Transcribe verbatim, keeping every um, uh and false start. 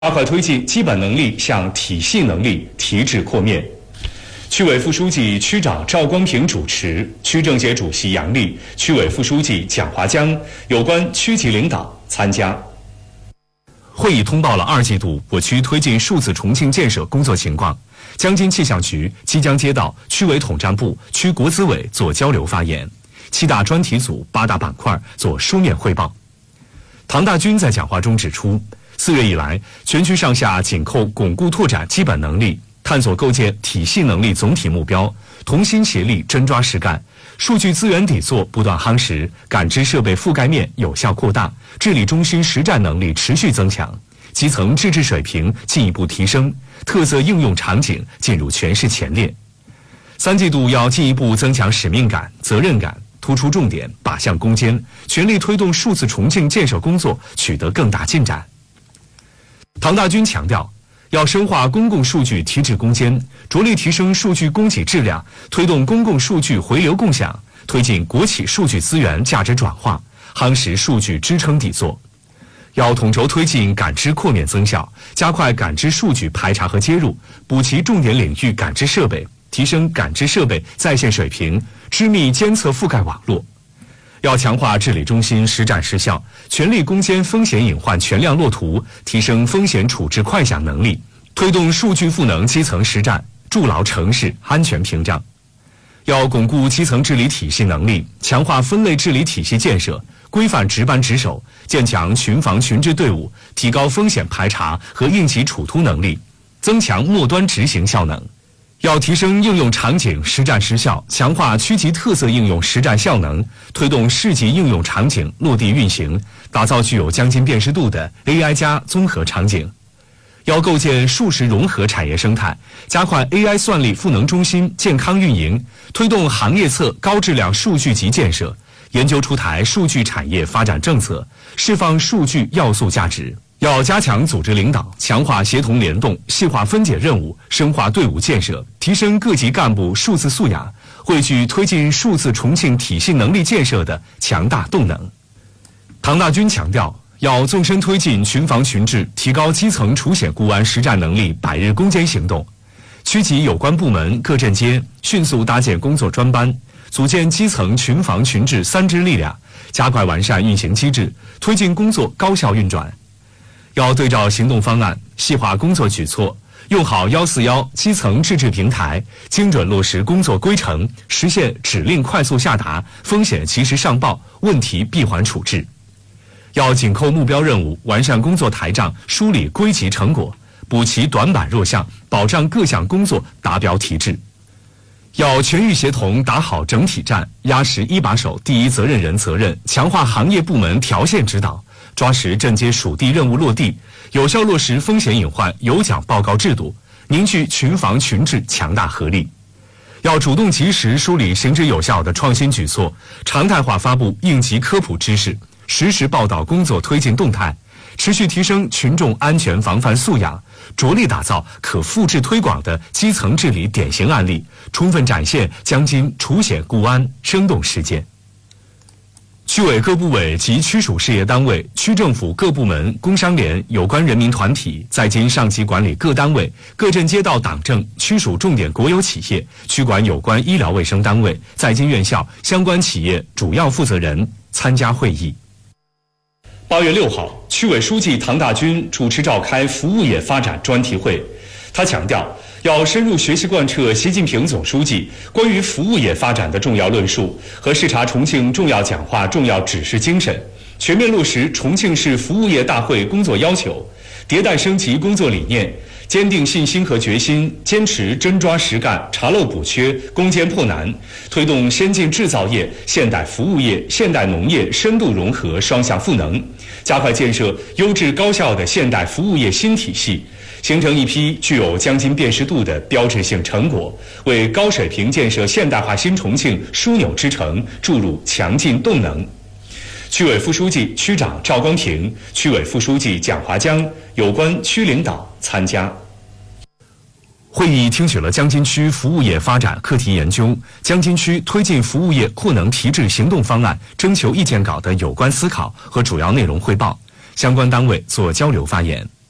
加快推进基本能力向体系能力提质扩面。区委副书记、区长赵光平主持，区政协主席杨丽、区委副书记蒋华江、有关区级领导参加。会议通报了二季度我区推进数字重庆建设工作情况。江津气象局即将接到区委统战部、区国资委做交流发言，七大专题组、八大板块做书面汇报。唐大军在讲话中指出，四月以来，全区上下紧扣巩固拓展基本能力，探索构建体系能力总体目标，同心协力真抓实干，数据资源底座不断夯实，感知设备覆盖面有效扩大，治理中心实战能力持续增强，基层自治水平进一步提升，特色应用场景进入全市前列。三季度要进一步增强使命感、责任感，突出重点，靶向攻坚，全力推动数字重庆建设工作取得更大进展。唐大军强调，要深化公共数据提质攻坚，着力提升数据供给质量，推动公共数据回流共享，推进国企数据资源价值转化，夯实数据支撑底座。要统筹推进感知扩面增效，加快感知数据排查和接入，补齐重点领域感知设备，提升感知设备在线水平，织密监测覆盖网络。要强化治理中心实战实效，全力攻坚风险隐患全量落图，提升风险处置快响能力，推动数据赋能基层实战，筑牢城市安全屏障。要巩固基层治理体系能力，强化分类治理体系建设，规范值班值守，建强群防群治队伍，提高风险排查和应急处突能力，增强末端执行效能。要提升应用场景实战实效，强化区级特色应用实战效能，推动市级应用场景落地运行，打造具有江津辨识度的 A I 加综合场景。要构建数实融合产业生态，加快 A I 算力赋能中心健康运营，推动行业侧高质量数据集建设，研究出台数据产业发展政策，释放数据要素价值。要加强组织领导，强化协同联动，细化分解任务，深化队伍建设，提升各级干部数字素养，汇聚推进数字重庆体系能力建设的强大动能。唐大军强调，要纵深推进群防群治，提高基层除险固安实战能力百日攻坚行动。区级有关部门各镇街迅速搭建工作专班，组建基层群防群治三支力量，加快完善运行机制，推进工作高效运转。要对照行动方案，细化工作举措，用好一四一基层自治平台，精准落实工作规程，实现指令快速下达、风险及时上报、问题闭环处置。要紧扣目标任务，完善工作台账，梳理归集成果，补齐短板弱项，保障各项工作达标提质。要全域协同打好整体战，压实一把手第一责任人责任，强化行业部门条线指导，抓实镇街属地任务落地，有效落实风险隐患有奖报告制度，凝聚群防群治强大合力。要主动及时梳理行之有效的创新举措，常态化发布应急科普知识，实时报道工作推进动态，持续提升群众安全防范素养，着力打造可复制推广的基层治理典型案例，充分展现江津除险固安生动实践。区委各部委及区属事业单位、区政府各部门、工商联、有关人民团体、在京上级管理各单位、各镇街道党政、区属重点国有企业、区管有关医疗卫生单位、在京院校相关企业主要负责人参加会议。八月六号，区委书记唐大军主持召开服务业发展专题会，他强调，要深入学习贯彻习近平总书记关于服务业发展的重要论述和视察重庆重要讲话重要指示精神，全面落实重庆市服务业大会工作要求，迭代升级工作理念，坚定信心和决心，坚持真抓实干、查漏补缺、攻坚破难，推动先进制造业、现代服务业、现代农业深度融合双向赋能，加快建设优质高效的现代服务业新体系，形成一批具有江津辨识度的标志性成果，为高水平建设现代化新重庆枢纽之城注入强劲动能。区委副书记、区长赵光平、区委副书记蒋华江有关区领导参加。会议听取了江津区服务业发展课题研究、江津区推进服务业扩能提质行动方案征求意见稿的有关思考和主要内容汇报，相关单位做交流发言。